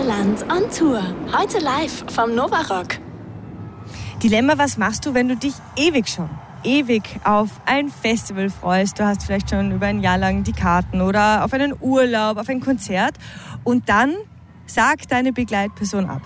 Wunderland on Tour. Heute live vom Nova Rock. Dilemma, was machst du, wenn du dich ewig auf ein Festival freust? Du hast vielleicht schon über ein Jahr lang die Karten oder auf einen Urlaub, auf ein Konzert und dann sagt deine Begleitperson ab.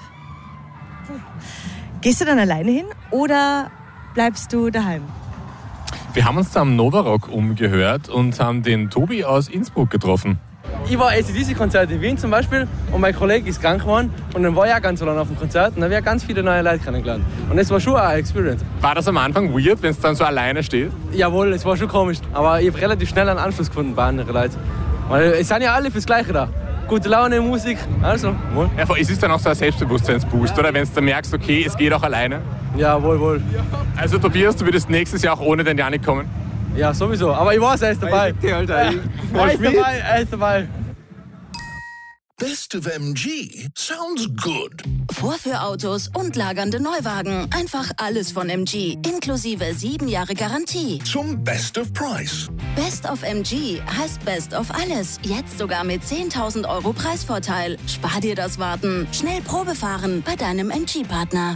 Gehst du dann alleine hin oder bleibst du daheim? Wir haben uns da am Nova Rock umgehört und haben den Tobi aus Innsbruck getroffen. Ich war AC/DC-Konzert in Wien zum Beispiel und mein Kollege ist krank geworden und dann war ich auch ganz so lange auf dem Konzert und dann habe ich ganz viele neue Leute kennengelernt. Und das war schon eine Experience. War das am Anfang weird, wenn es dann so alleine steht? Jawohl, es war schon komisch, aber ich habe relativ schnell einen Anschluss gefunden bei anderen Leuten. Weil es sind ja alle fürs Gleiche da. Gute Laune, Musik, also wohl. Ja, es ist dann auch so ein Selbstbewusstseinsboost, oder? Wenn du dann merkst, okay, es geht auch alleine. Ja, wohl. Also Tobias, du würdest nächstes Jahr auch ohne den Janik kommen? Ja, sowieso, aber ich weiß, er ist dabei. Er ist dabei. Best of MG sounds good. Vorführautos und lagernde Neuwagen. Einfach alles von MG. Inklusive 7 Jahre Garantie. Zum Best of Price. Best of MG heißt Best of alles. Jetzt sogar mit 10.000 € Preisvorteil. Spar dir das Warten. Schnell Probe fahren bei deinem MG-Partner.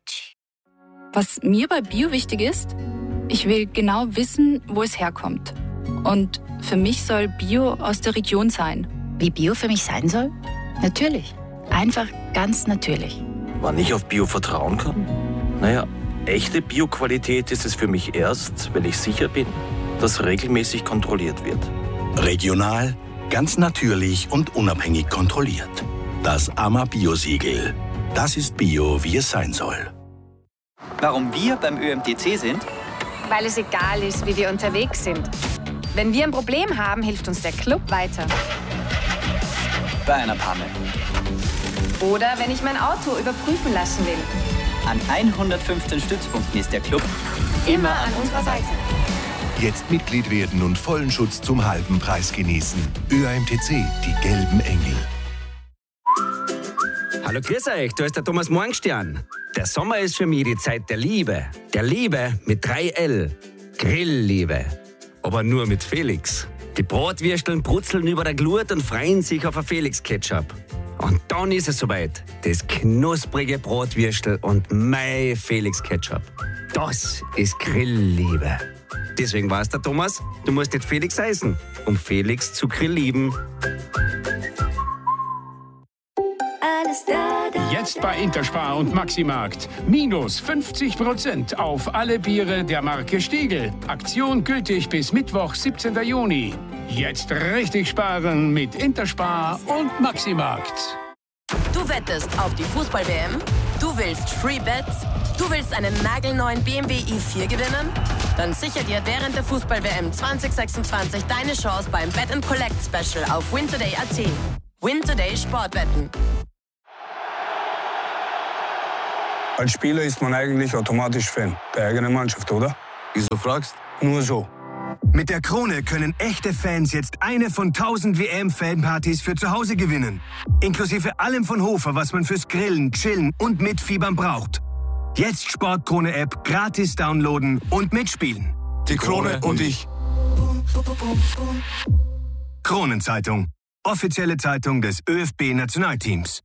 Was mir bei Bio wichtig ist, ich will genau wissen, wo es herkommt. Und für mich soll Bio aus der Region sein. Wie Bio für mich sein soll? Natürlich. Einfach ganz natürlich. Wann ich auf Bio vertrauen kann? Naja, echte Bio-Qualität ist es für mich erst, wenn ich sicher bin, dass regelmäßig kontrolliert wird. Regional, ganz natürlich und unabhängig kontrolliert. Das AMA Bio-Siegel. Das ist Bio, wie es sein soll. Warum wir beim ÖMTC sind? Weil es egal ist, wie wir unterwegs sind. Wenn wir ein Problem haben, hilft uns der Club weiter. Bei einer Panne. Oder wenn ich mein Auto überprüfen lassen will. An 115 Stützpunkten ist der Club immer an unserer Seite. Jetzt Mitglied werden und vollen Schutz zum halben Preis genießen. ÖMTC, die gelben Engel. Hallo, grüß euch, da ist der Thomas Morgenstern. Der Sommer ist für mich die Zeit der Liebe. Der Liebe mit 3L. Grillliebe. Aber nur mit Felix. Die Bratwürsteln brutzeln über der Glut und freuen sich auf ein Felix-Ketchup. Und dann ist es soweit. Das knusprige Bratwürstel und mein Felix-Ketchup. Das ist Grillliebe. Deswegen weiß der Thomas, du musst nicht Felix heißen, um Felix zu grillieben. Jetzt bei Interspar und Maximarkt. Minus 50% auf alle Biere der Marke Stiegl. Aktion gültig bis Mittwoch, 17. Juni. Jetzt richtig sparen mit Interspar und Maximarkt. Du wettest auf die Fußball-WM? Du willst Free Bets? Du willst einen nagelneuen BMW i4 gewinnen? Dann sicher dir während der Fußball-WM 2026 deine Chance beim Bet & Collect Special auf wintoday.at. Wintoday Sportwetten. Als Spieler ist man eigentlich automatisch Fan der eigenen Mannschaft, oder? Wieso fragst? Nur so. Mit der Krone können echte Fans jetzt eine von 1000 WM-Fanpartys für zu Hause gewinnen. Inklusive allem von Hofer, was man fürs Grillen, Chillen und Mitfiebern braucht. Jetzt Sportkrone-App gratis downloaden und mitspielen. Die Krone und ich. Kronenzeitung. Offizielle Zeitung des ÖFB-Nationalteams.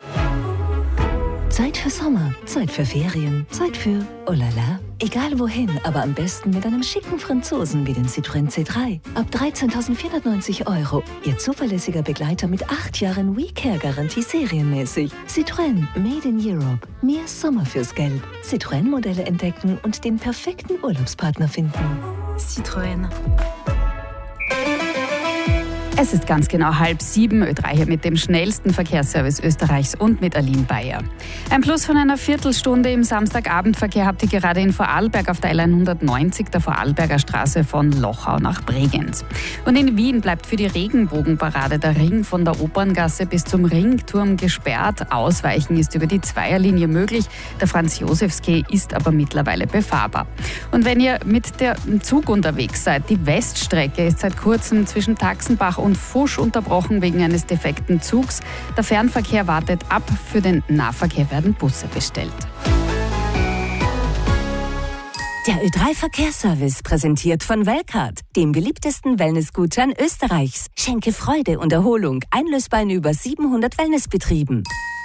Zeit für Sommer, Zeit für Ferien, Zeit für oh la la. Egal wohin, aber am besten mit einem schicken Franzosen wie den Citroën C3. Ab 13.490 €. Ihr zuverlässiger Begleiter mit 8 Jahren WeCare-Garantie serienmäßig. Citroën, made in Europe. Mehr Sommer fürs Geld. Citroën-Modelle entdecken und den perfekten Urlaubspartner finden. Citroën. Es ist ganz genau 6:30, Ö3 hier mit dem schnellsten Verkehrsservice Österreichs und mit Aline Bayer. Ein Plus von einer Viertelstunde im Samstagabendverkehr habt ihr gerade in Vorarlberg auf der L190 der Vorarlberger Straße von Lochau nach Bregenz. Und in Wien bleibt für die Regenbogenparade der Ring von der Operngasse bis zum Ringturm gesperrt. Ausweichen ist über die Zweierlinie möglich. Der Franz-Josefs-Quai ist aber mittlerweile befahrbar. Und wenn ihr mit dem Zug unterwegs seid, die Weststrecke ist seit kurzem zwischen Taxenbach und Fusch unterbrochen wegen eines defekten Zugs. Der Fernverkehr wartet ab. Für den Nahverkehr werden Busse bestellt. Der Ö3-Verkehrsservice präsentiert von Welcard, dem beliebtesten Wellnessgutschein Österreichs. Schenke Freude und Erholung, einlösbar in über 700 Wellnessbetrieben.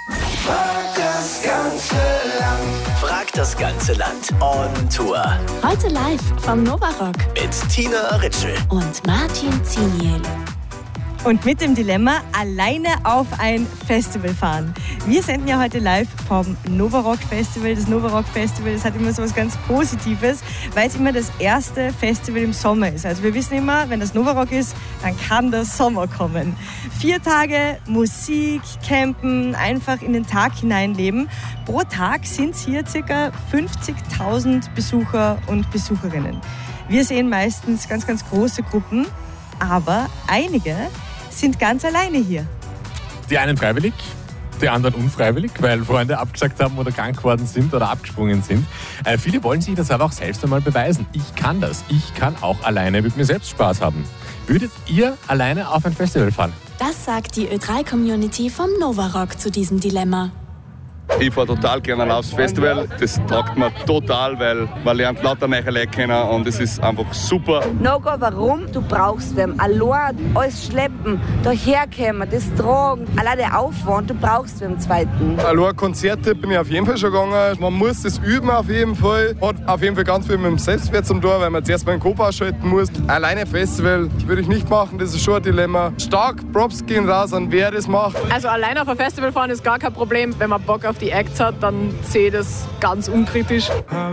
Frag das ganze Land. Frag das ganze Land. On Tour. Heute live vom Novarock Mit Tina Ritschl und Martin Ziniel. Und mit dem Dilemma, alleine auf ein Festival fahren. Wir senden ja heute live vom Novarock Festival. Das Novarock Festival, das hat immer so was ganz Positives, weil es immer das erste Festival im Sommer ist. Also wir wissen immer, wenn das Novarock ist, dann kann der Sommer kommen. 4 Tage Musik, Campen, einfach in den Tag hineinleben. Pro Tag sind es hier ca. 50.000 Besucher und Besucherinnen. Wir sehen meistens ganz, ganz große Gruppen, aber einige sind ganz alleine hier. Die einen freiwillig, die anderen unfreiwillig, weil Freunde abgesagt haben oder krank geworden sind oder abgesprungen sind. Viele wollen sich das aber auch selbst einmal beweisen. Ich kann das. Ich kann auch alleine mit mir selbst Spaß haben. Würdet ihr alleine auf ein Festival fahren? Das sagt die Ö3-Community vom Novarock zu diesem Dilemma. Ich fahre total gerne aufs Festival. Das taugt mir total, weil man lernt lauter neue Leute kennen und es ist einfach super. No-go, warum? Du brauchst wem. Allein alles schleppen, daherkommen, das tragen, allein der Aufwand, du brauchst wem zweiten. Allein Konzerte bin ich auf jeden Fall schon gegangen. Man muss das üben auf jeden Fall. Hat auf jeden Fall ganz viel mit dem Selbstwert zum tun, weil man zuerst mal den Kopf ausschalten muss. Alleine Festival würde ich nicht machen, das ist schon ein Dilemma. Stark Props gehen raus an wer das macht. Also alleine auf ein Festival fahren ist gar kein Problem. Wenn man Bock auf die Acts hat, dann sehe ich das ganz unkritisch.